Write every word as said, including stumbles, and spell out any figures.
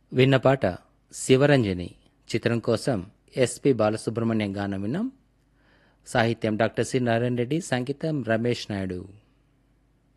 విన్న పాట శివరంజని చిత్రం కోసం ఎస్పి బాలసుబ్రహ్మణ్యం గానం విన్నాం. సాహిత్యం డాక్టర్ సి నారాయణ రెడ్డి, సంగీతం రమేష్ నాయుడు.